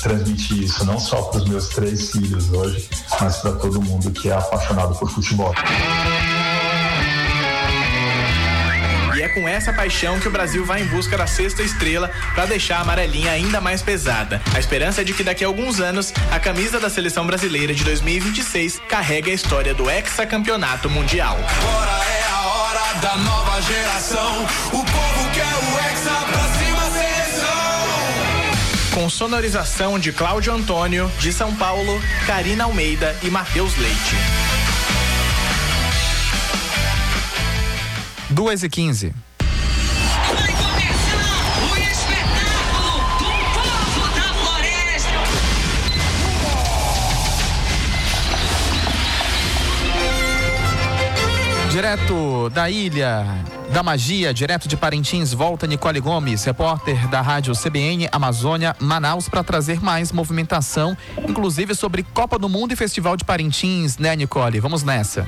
transmitir isso não só para os meus 3 filhos hoje, mas para todo mundo que é apaixonado por futebol. E é com essa paixão que o Brasil vai em busca da 6ª estrela para deixar a amarelinha ainda mais pesada. A esperança é de que daqui a alguns anos a camisa da seleção brasileira de 2026 carregue a história do hexacampeonato mundial. Agora é a hora da nova geração. O povo quer o hexa, pra cima seleção. Com sonorização de Cláudio Antônio, de São Paulo, Karina Almeida e Matheus Leite. 2h15. Vai começar o espetáculo do povo da floresta. Direto da Ilha da Magia, direto de Parintins, volta Nicole Gomes, repórter da rádio CBN Amazônia Manaus, para trazer mais movimentação, inclusive sobre Copa do Mundo e Festival de Parintins, né, Nicole? Vamos nessa.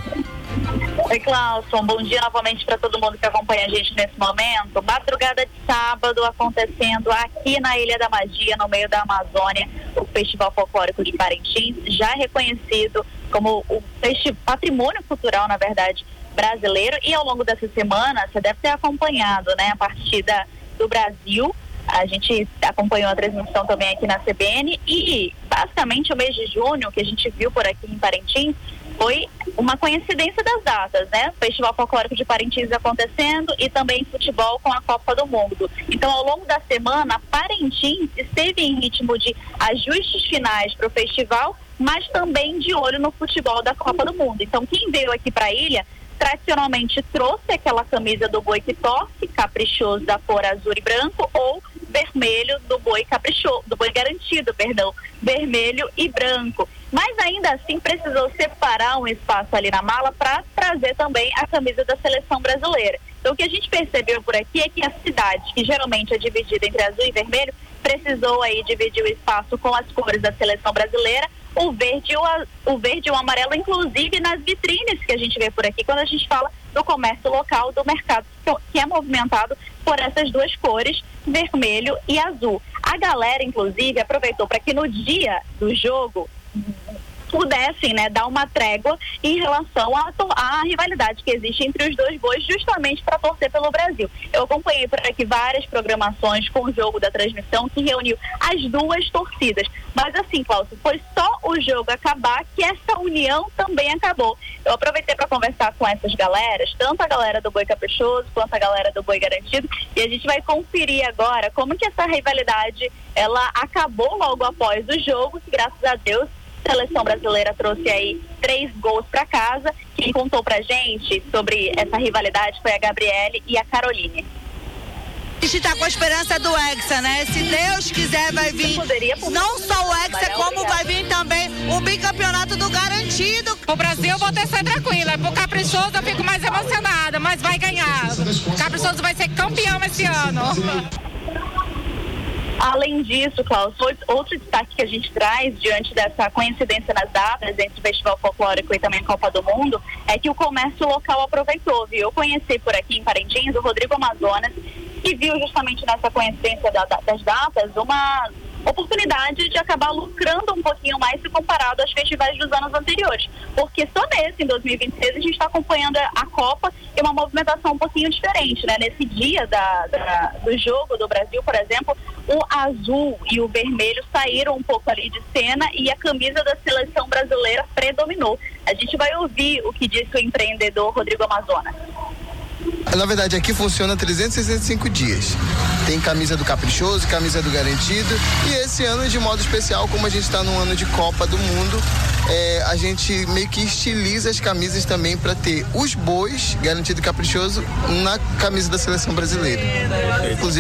Oi, Clauson, bom dia novamente para todo mundo que acompanha a gente nesse momento. Madrugada de sábado acontecendo aqui na Ilha da Magia, no meio da Amazônia, o Festival Folclórico de Parintins, já reconhecido como o patrimônio cultural, na verdade, brasileiro. E ao longo dessa semana, você deve ter acompanhado, né, a partida do Brasil. A gente acompanhou a transmissão também aqui na CBN e basicamente o mês de junho, que a gente viu por aqui em Parintins, foi uma coincidência das datas, né? O Festival Folclórico de Parintins acontecendo e também futebol com a Copa do Mundo. Então, ao longo da semana, Parintins esteve em ritmo de ajustes finais para o festival, mas também de olho no futebol da Copa do Mundo. Então, quem veio aqui para a ilha tradicionalmente trouxe aquela camisa do boi que torce, caprichoso da cor azul e branco, ou vermelho do boi caprichoso, do boi garantido, vermelho e branco. Mas ainda assim precisou separar um espaço ali na mala para trazer também a camisa da seleção brasileira. Então o que a gente percebeu por aqui é que a cidade, que geralmente é dividida entre azul e vermelho, precisou aí dividir o espaço com as cores da seleção brasileira, o verde e o amarelo, inclusive nas vitrines que a gente vê por aqui, quando a gente fala do comércio local, do mercado, que é movimentado por essas duas cores, vermelho e azul. A galera, inclusive, aproveitou para que no dia do jogo pudessem, né, dar uma trégua em relação à rivalidade que existe entre os dois bois, justamente para torcer pelo Brasil. Eu acompanhei por aqui várias programações com o jogo da transmissão que reuniu as duas torcidas. Mas assim, Cláudio, foi só o jogo acabar que essa união também acabou. Eu aproveitei para conversar com essas galeras, tanto a galera do boi caprichoso quanto a galera do boi garantido, e a gente vai conferir agora como que essa rivalidade ela acabou logo após o jogo, que graças a Deus a seleção brasileira trouxe aí 3 gols para casa. Quem contou pra gente sobre essa rivalidade foi a Gabriele e a Caroline. A gente tá com a esperança do Hexa, né? Se Deus quiser vai vir não só o Hexa, como vai vir também o bicampeonato do garantido. O Brasil eu vou ter que ser tranquila, pro Caprichoso eu fico mais emocionada, mas vai ganhar. O Caprichoso vai ser campeão esse ano. Além disso, Cláudio, outro destaque que a gente traz diante dessa coincidência nas datas entre o Festival Folclórico e também a Copa do Mundo é que o comércio local aproveitou, viu? Eu conheci por aqui em Parintins o Rodrigo Amazonas, que viu justamente nessa coincidência das datas uma oportunidade de acabar lucrando um pouquinho mais se comparado aos festivais dos anos anteriores, porque só nesse, em 2026, a gente está acompanhando a Copa e uma movimentação um pouquinho diferente, né? Nesse dia do jogo do Brasil, por exemplo, o azul e o vermelho saíram um pouco ali de cena e a camisa da seleção brasileira predominou. A gente vai ouvir o que disse o empreendedor Rodrigo Amazonas. Na verdade, aqui funciona 365 dias. Tem camisa do Caprichoso, camisa do Garantido. E esse ano, de modo especial, como a gente está num ano de Copa do Mundo, a gente meio que estiliza as camisas também para ter os bois, Garantido e Caprichoso, na camisa da seleção brasileira. Inclusive,